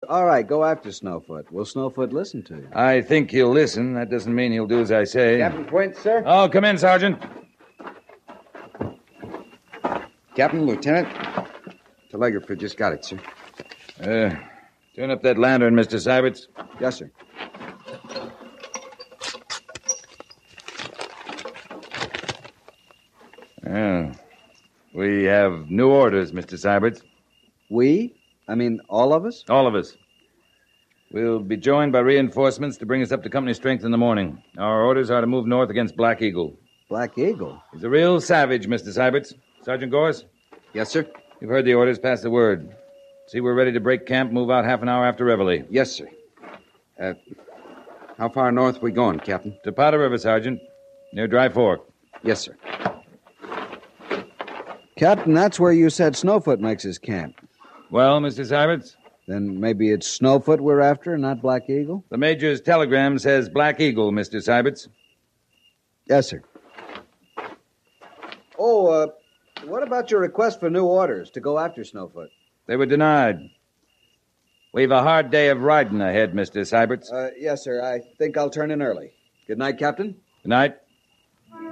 All right, go after Snowfoot. Will Snowfoot listen to you? I think he'll listen. That doesn't mean he'll do as I say. Captain Quint, sir? Oh, come in, Sergeant. Captain, Lieutenant. Telegrapher just got it, sir. Turn up that lantern, Mr. Syberts. Yes, sir. We have new orders, Mr. Syberts. We? I mean, all of us? All of us. We'll be joined by reinforcements to bring us up to company strength in the morning. Our orders are to move north against Black Eagle. Black Eagle? He's a real savage, Mr. Syberts. Sergeant Gorse? Yes, sir. You've heard the orders. Pass the word. See, we're ready to break camp, move out half an hour after reveille. Yes, sir. How far north are we going, Captain? To Powder River, Sergeant. Near Dry Fork. Yes, sir. Captain, that's where you said Snowfoot makes his camp. Well, Mr. Syberts? Then maybe it's Snowfoot we're after, not Black Eagle? The Major's telegram says Black Eagle, Mr. Syberts. Yes, sir. Oh, what about your request for new orders to go after Snowfoot? They were denied. We've a hard day of riding ahead, Mr. Syberts. Yes, sir. I think I'll turn in early. Good night, Captain. Good night.